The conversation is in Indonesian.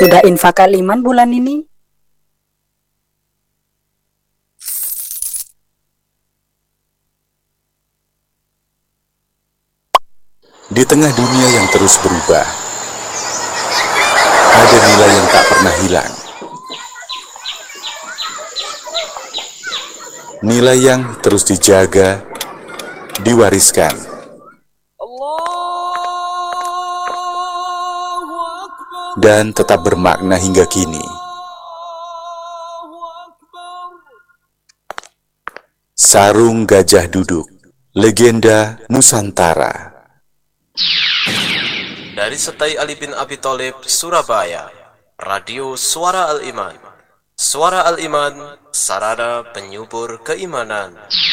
sudah infak Al-Iman bulan ini? Di tengah dunia yang terus berubah, ada nilai yang tak pernah hilang. Nilai yang terus dijaga, diwariskan, dan tetap bermakna hingga kini. Sarung Gajah Duduk, legenda Nusantara. Dari Setai Ali bin Abi Thalib, Surabaya, Radio Suara Al-Iman. Suara Al-Iman, sarana penyubur keimanan.